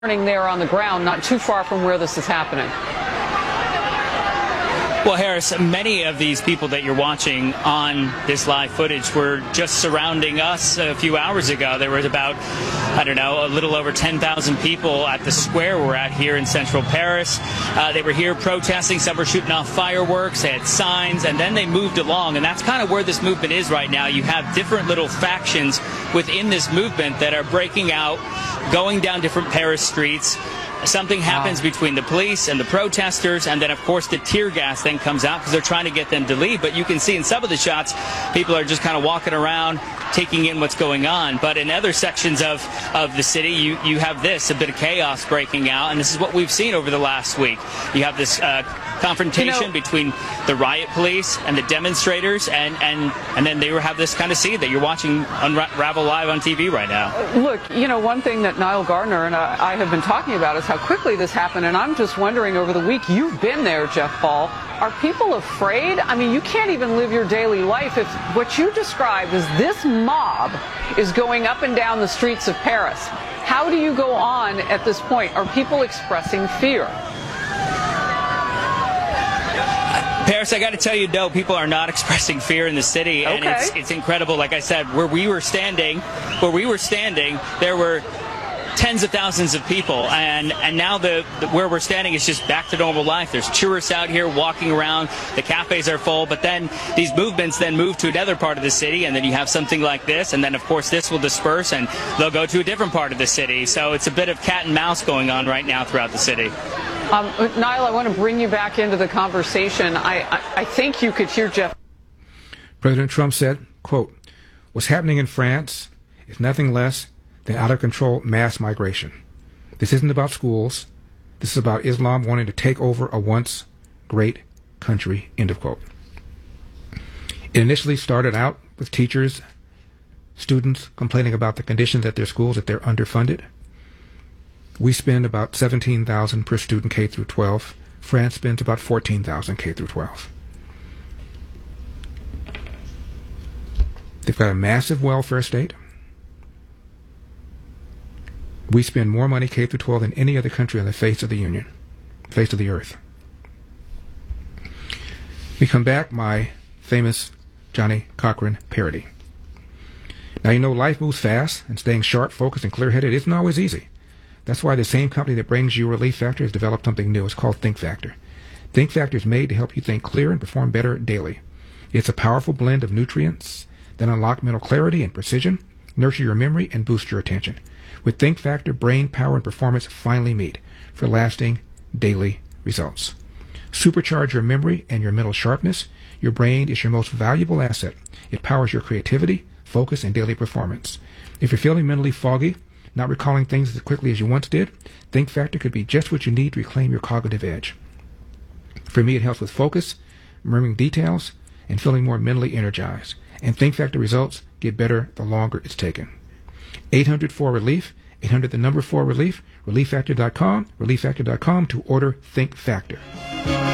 There on the ground, not too far from where this is happening. Well, Harris, many of these people that you're watching on this live footage were just surrounding us a few hours ago. There was about, a little over 10,000 people at the square we're at here in central Paris. They were here protesting. Some were shooting off fireworks. They had signs, and then they moved along. And that's kind of where this movement is right now. You have different little factions within this movement that are breaking out, going down different Paris streets. Something happens between the police and the protesters, and then, of course, the tear gas then comes out because they're trying to get them to leave. But you can see in some of the shots, people are just kind of walking around, taking in what's going on. But in other sections of the city, you have this, a bit of chaos breaking out, and this is what we've seen over the last week. You have this confrontation between the riot police and the demonstrators, and then they have this kind of scene that you're watching unravel live on TV right now. Look, one thing that Niall Gardner and I have been talking about is how quickly this happened, and I'm just wondering, over the week you've been there, Jeff Paul, are people afraid? I mean, you can't even live your daily life if what you described as this mob is going up and down the streets of Paris. How do you go on at this point? Are people expressing fear? Paris, I got to tell you, no, people are not expressing fear in the city, and it's incredible. Like I said, where we were standing, there were tens of thousands of people, and now where we're standing is just back to normal life. There's tourists out here walking around, the cafes are full, but then these movements then move to another part of the city, and then you have something like this, and then of course this will disperse and they'll go to a different part of the city. So it's a bit of cat and mouse going on right now throughout the city. Niall, I want to bring you back into the conversation. I think you could hear Jeff. President Trump said, quote, "What's happening in France is nothing less than out-of-control mass migration. This isn't about schools. This is about Islam wanting to take over a once great country," end of quote. It initially started out with teachers, students complaining about the conditions at their schools, that they're underfunded. We spend about $17,000 per student K through 12. France spends about $14,000 K through 12. They've got a massive welfare state. We spend more money K through 12 than any other country on the face of the Union, face of the earth. We come back, my famous Johnny Cochran parody. Now, life moves fast, and staying sharp, focused, and clear-headed isn't always easy. That's why the same company that brings you Relief Factor has developed something new. It's called Think Factor. Think Factor is made to help you think clear and perform better daily. It's a powerful blend of nutrients that unlock mental clarity and precision, nurture your memory, and boost your attention. With Think Factor, brain power and performance finally meet for lasting daily results. Supercharge your memory and your mental sharpness. Your brain is your most valuable asset. It powers your creativity, focus, and daily performance. If you're feeling mentally foggy, not recalling things as quickly as you once did, Think Factor could be just what you need to reclaim your cognitive edge. For me, it helps with focus, remembering details, and feeling more mentally energized. And Think Factor results get better the longer it's taken. 800-4-RELIEF, 800-4-RELIEF, relieffactor.com to order Think Factor.